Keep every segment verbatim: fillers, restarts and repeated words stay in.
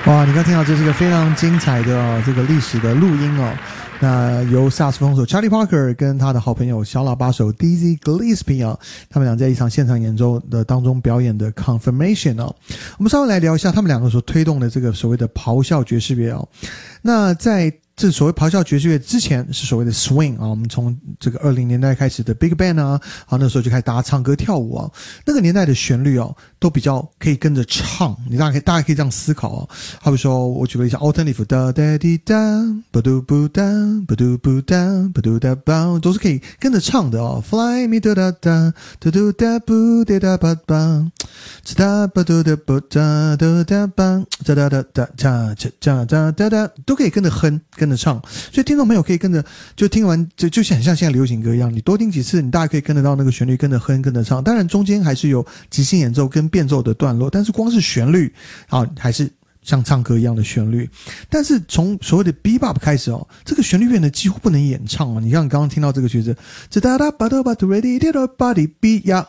哇，你刚听到这是个非常精彩的、哦、这个历史的录音哦。那由萨克斯风手 Charlie Parker 跟他的好朋友小喇叭手 Dizzy Gillespie 啊，他们俩在一场现场演奏的当中表演的 Confirmation 哦。我们稍微来聊一下他们两个所推动的这个所谓的咆哮爵士乐哦。那在这所谓咆哮爵士乐之前是所谓的 swing 啊，我们从这个二零年代开始的 Big Band 啊，啊那时候就开始大家唱歌跳舞啊，那个年代的旋律哦，都比较可以跟着唱，你大家可以大家可以这样思考哦。好比说，我举个例子 ，Alternative 哒哒滴哒，不嘟不哒，不嘟不哒，不嘟哒吧，都是可以跟着唱的哦。Fly me 哒哒哒，嘟嘟哒不哒哒吧吧，哒吧嘟哒不哒哒哒吧，哒哒哒哒哒哒哒哒哒，都可以跟着哼跟。跟着唱，所以听众朋友可以跟着，就听完就就很像现在流行歌一样，你多听几次，你大概可以跟得到那个旋律，跟着哼，跟着唱。当然中间还是有即兴演奏跟变奏的段落，但是光是旋律啊，还是像唱歌一样的旋律。但是从所谓的 bebop 开始哦，这个旋律变得几乎不能演唱哦。你看刚刚听到这个曲子，这哒哒吧哒吧 ready body beat 呀。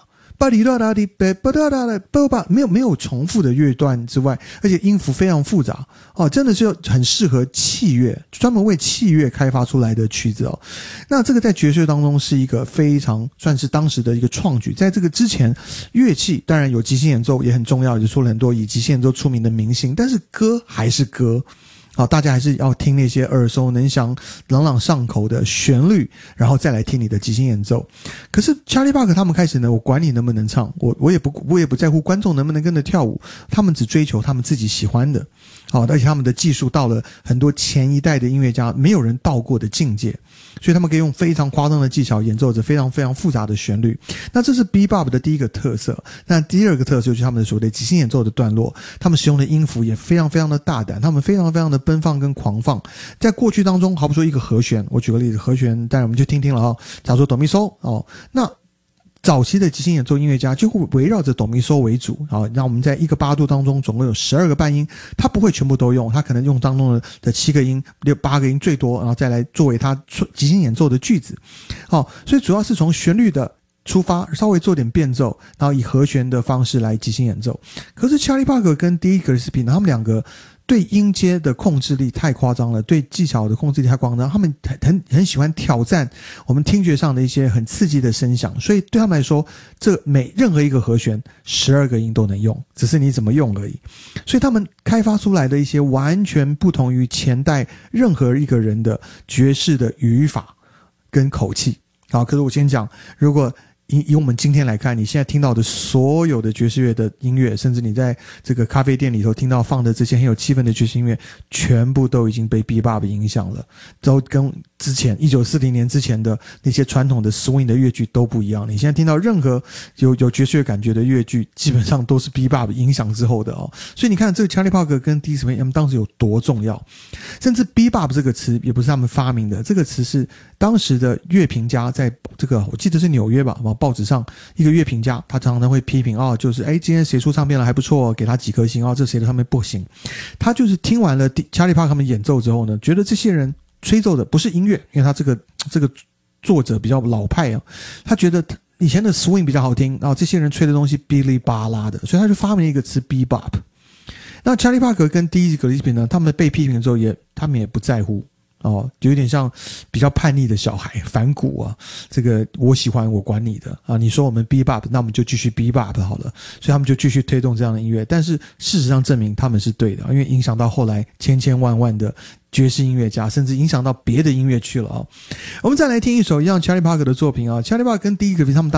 没有没有重复的乐段之外，而且音符非常复杂哦，真的是很适合器乐，专门为器乐开发出来的曲子哦。那这个在爵士乐当中是一个非常算是当时的一个创举。在这个之前，乐器当然有即兴演奏也很重要，也出了很多以即兴演奏出名的明星，但是歌还是歌。好，大家还是要听那些耳熟能详、朗朗上口的旋律，然后再来听你的即兴演奏。可是 Charlie Parker 他们开始呢，我管你能不能唱，我我也不我也不在乎观众能不能跟着跳舞，他们只追求他们自己喜欢的。好，而且他们的技术到了很多前一代的音乐家没有人到过的境界，所以他们可以用非常夸张的技巧演奏着非常非常复杂的旋律。那这是 bebop 的第一个特色。那第二个特色就是他们的所谓的即兴演奏的段落，他们使用的音符也非常非常的大胆，他们非常非常的奔放跟狂放。在过去当中，好比说一个和弦，我举个例子，和弦当然我们就听听了哦，假如说哆咪嗦哦，那早期的即兴演奏音乐家就会围绕着哆咪嗦为主啊，那我们在一个八度当中总共有十二个半音，他不会全部都用，他可能用当中的的七个音、六八个音最多，然后再来作为他即兴演奏的句子。好，所以主要是从旋律的出发，稍微做点变奏，然后以和弦的方式来即兴演奏。可是 Charlie Parker 跟 Dizzy Gillespie 他们两个对音阶的控制力太夸张了，对技巧的控制力太夸张，他们很很喜欢挑战我们听觉上的一些很刺激的声响，所以对他们来说，这每任何一个和弦十二个音都能用，只是你怎么用而已。所以他们开发出来的一些完全不同于前代任何一个人的爵士的语法跟口气。好，可是我先讲，如果以以我们今天来看，你现在听到的所有的爵士乐的音乐，甚至你在这个咖啡店里头听到放的这些很有气氛的爵士音乐，全部都已经被 bebop 影响了，都跟之前一九四零年之前的那些传统的 swing 的乐剧都不一样。你现在听到任何有有爵士乐感觉的乐剧，基本上都是 bebop 影响之后的哦。所以你看这个 Charlie Parker 跟 Dizzy Gillespie 当时有多重要，甚至 bebop 这个词也不是他们发明的，这个词是当时的乐评家在这个我记得是纽约吧，报纸上一个乐评家，他常常会批评哦，就是哎，今天谁出唱片了还不错，给他几颗星哦，这谁的唱片不行。他就是听完了 Charlie Parker 他们演奏之后呢，觉得这些人吹奏的不是音乐，因为他这个这个作者比较老派啊，他觉得以前的 swing 比较好听，然后这些人吹的东西哔哩吧啦的，所以他就发明了一个词 bebop。那 Charlie Parker 跟 Dizzy Gillespie 呢，他们被批评之后也他们也不在乎。哦，有点像比较叛逆的小孩，反骨啊！这个我喜欢，我管你的啊！你说我们 bebop， 那我们就继续 bebop 好了。所以他们就继续推动这样的音乐，但是事实上证明他们是对的，因为影响到后来千千万万的爵士音乐家，甚至影响到别的音乐去了啊！我们再来听一首一样 Charlie Parker 的作品啊 ，Charlie Parker 跟第一个他们当